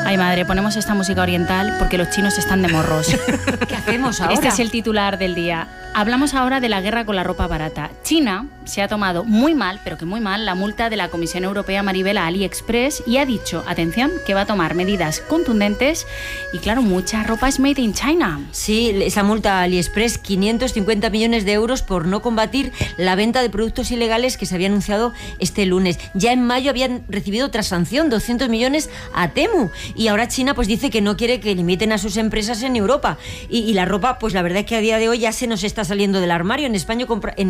Ay, madre, ponemos esta música oriental porque los chinos están de morros. ¿Qué hacemos ahora? Este es el titular del día. Hablamos ahora de la guerra con la ropa barata. China se ha tomado muy mal, pero que muy mal, la multa de la Comisión Europea, Maribel, a AliExpress y ha dicho, atención, que va a tomar medidas contundentes y claro, mucha ropa es made in China. Sí, esa multa a AliExpress, 550 millones de euros por no combatir la venta de productos ilegales que se había anunciado este lunes. Ya en mayo habían recibido otra sanción, 200 millones a Temu. Y ahora China pues dice que no quiere que limiten a sus empresas en Europa. Y la ropa, pues la verdad es que a día de hoy ya se nos está saliendo del armario. En España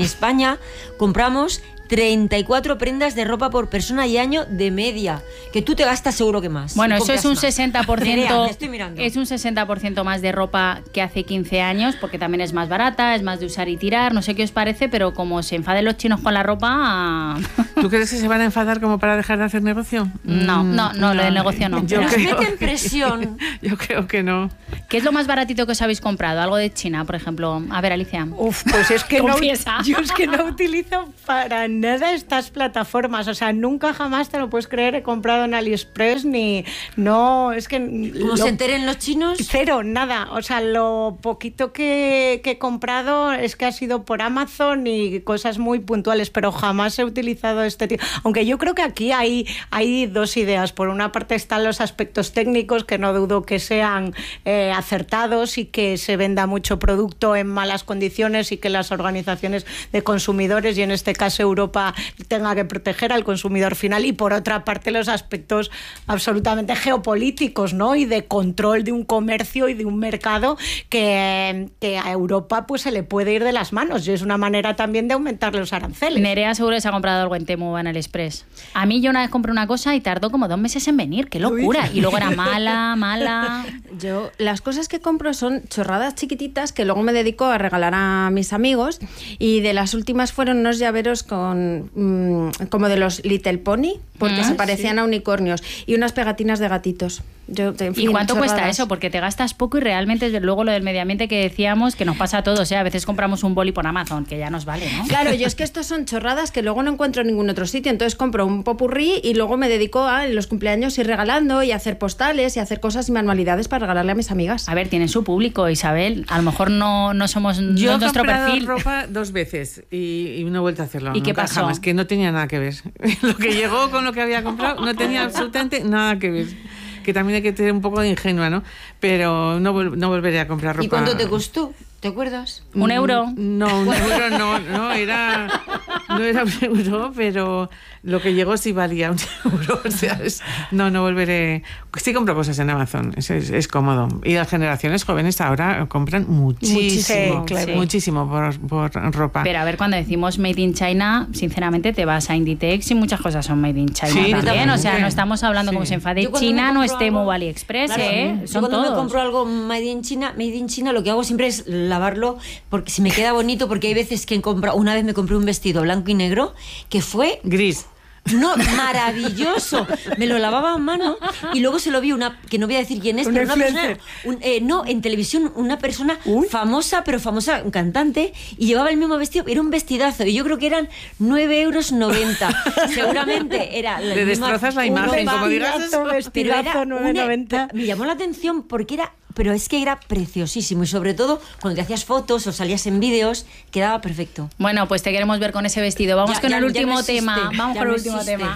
compramos 34 prendas de ropa por persona y año de media, que tú te gastas seguro que más. Bueno, eso es un 60%, estoy mirando. Es un 60% más de ropa que hace 15 años, porque también es más barata, es más de usar y tirar, no sé qué os parece, pero como se enfaden los chinos con la ropa... ¿Tú crees que se van a enfadar como para dejar de hacer negocio? No, lo del negocio no. Nos meten presión. Yo creo que no. ¿Qué es lo más baratito que os habéis comprado? Algo de China, por ejemplo. A ver, Alicia. Uf, pues es que yo es que no utilizo para nada estas plataformas, o sea, nunca jamás te lo puedes creer, he comprado en AliExpress es que... ¿Cómo se enteren los chinos? Cero, nada, o sea, lo poquito que he comprado es que ha sido por Amazon y cosas muy puntuales, pero jamás he utilizado este tipo, aunque yo creo que aquí hay dos ideas. Por una parte están los aspectos técnicos, que no dudo que sean acertados y que se venda mucho producto en malas condiciones y que las organizaciones de consumidores, y en este caso Europa, tenga que proteger al consumidor final, y por otra parte los aspectos absolutamente geopolíticos, ¿no? Y de control de un comercio y de un mercado que a Europa pues se le puede ir de las manos, y es una manera también de aumentar los aranceles. Nerea seguro que se ha comprado algo en Temu o en AliExpress. A mí yo una vez compré una cosa y tardó como 2 meses en venir, qué locura. Y luego era mala. Yo las cosas que compro son chorradas chiquititas que luego me dedico a regalar a mis amigos, y de las últimas fueron unos llaveros como de los Little Pony, porque se parecían a unicornios, y unas pegatinas de gatitos. ¿Y cuánto cuesta eso? Porque te gastas poco y realmente es luego lo del medio ambiente que decíamos que nos pasa a todos, ¿eh? A veces compramos un boli por Amazon, que ya nos vale, ¿no? Claro, yo es que estos son chorradas que luego no encuentro en ningún otro sitio, entonces compro un popurrí y luego me dedico a en los cumpleaños ir regalando y hacer postales y hacer cosas y manualidades para regalarle a mis amigas. A ver, tienen su público, Isabel, a lo mejor no somos yo nuestro perfil. Yo he comprado ropa 2 veces y no he vuelto a hacerlo. ¿Y qué pasó? Jamás, que no tenía nada que ver. Lo que llegó con lo que había comprado no tenía absolutamente nada que ver. Que también hay que tener un poco de ingenua, ¿no? Pero no volveré a comprar ropa. ¿Y cuánto te costó? ¿Te acuerdas? ¿1 euro? No, 1 euro no era 1 euro, pero lo que llegó sí valía 1 euro. O sea, no volveré. Sí compro cosas en Amazon, es cómodo. Y las generaciones jóvenes ahora compran muchísimo, claro. Muchísimo por ropa. Pero a ver, cuando decimos Made in China, sinceramente te vas a Inditex y muchas cosas son Made in China también. O sea, no estamos hablando como se enfade China, no es Temu o AliExpress, claro, son cuando todos. me compro algo Made in China, lo que hago siempre es lavarlo, porque si me queda bonito, porque hay veces que una vez me compré un vestido blanco y negro que fue gris. No, maravilloso. Me lo lavaba a mano y luego se lo vi que no voy a decir quién es, pero una persona, en televisión, una persona famosa, un cantante, y llevaba el mismo vestido, era un vestidazo, y yo creo que eran 9,90 euros. Seguramente era... Le destrozas la imagen, como digas eso. Vestidazo, 9,90. Me llamó la atención porque pero es que era preciosísimo, y sobre todo cuando te hacías fotos o salías en vídeos, quedaba perfecto. Bueno, pues te queremos ver con ese vestido. Vamos con el último tema. Vamos con el último tema.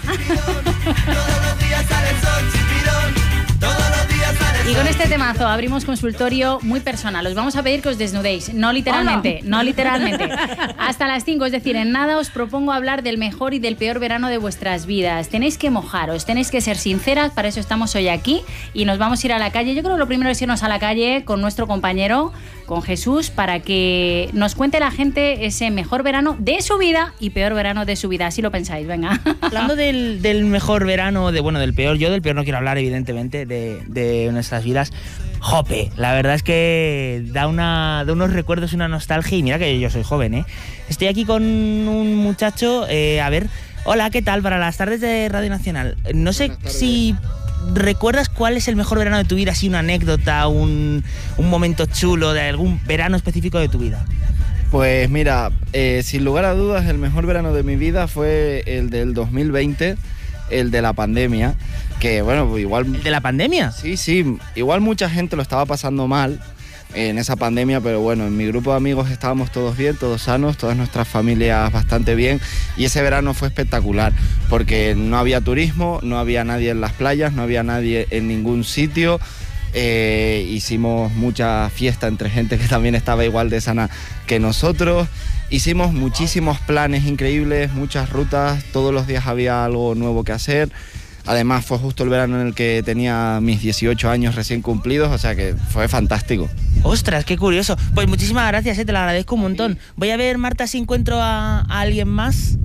Y con este temazo abrimos consultorio muy personal. Os vamos a pedir que os desnudéis, no literalmente, no literalmente. Hasta las 5, es decir, en nada os propongo hablar del mejor y del peor verano de vuestras vidas. Tenéis que mojaros, tenéis que ser sinceras, para eso estamos hoy aquí y nos vamos a ir a la calle. Yo creo que lo primero es irnos a la calle con nuestro compañero, con Jesús, para que nos cuente la gente ese mejor verano de su vida y peor verano de su vida. Así lo pensáis, venga. Hablando del mejor verano, del peor, yo del peor no quiero hablar, evidentemente, de nuestras vidas. Jope, la verdad es que da unos recuerdos y una nostalgia, y mira que yo soy joven, ¿eh? Estoy aquí con un muchacho, hola, ¿qué tal? Para las tardes de Radio Nacional. No sé si recuerdas cuál es el mejor verano de tu vida, así una anécdota, un momento chulo de algún verano específico de tu vida. Pues mira, sin lugar a dudas, el mejor verano de mi vida fue el del 2020, el de la pandemia, que bueno, igual... ¿El de la pandemia? Sí, igual mucha gente lo estaba pasando mal en esa pandemia, pero bueno, en mi grupo de amigos estábamos todos bien, todos sanos, todas nuestras familias bastante bien, y ese verano fue espectacular, porque no había turismo, no había nadie en las playas, no había nadie en ningún sitio. Hicimos mucha fiesta entre gente que también estaba igual de sana que nosotros. Hicimos muchísimos planes increíbles, muchas rutas, todos los días había algo nuevo que hacer. Además fue justo el verano en el que tenía mis 18 años recién cumplidos, o sea que fue fantástico. Ostras, qué curioso. Pues muchísimas gracias, te lo agradezco un montón. Voy a ver, Marta, si encuentro a alguien más.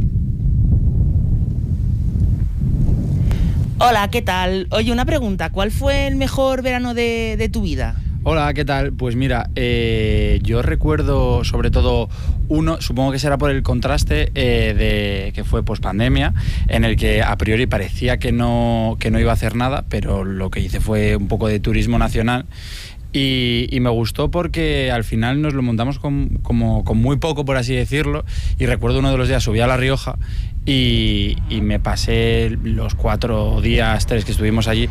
Hola, ¿qué tal? Oye, una pregunta, ¿cuál fue el mejor verano de tu vida? Hola, ¿qué tal? Pues mira, yo recuerdo sobre todo uno, supongo que será por el contraste de que fue pospandemia, en el que a priori parecía que no iba a hacer nada, pero lo que hice fue un poco de turismo nacional. Y me gustó porque al final nos lo montamos con muy poco, por así decirlo, y recuerdo uno de los días subí a La Rioja y me pasé los 4 días, 3 que estuvimos allí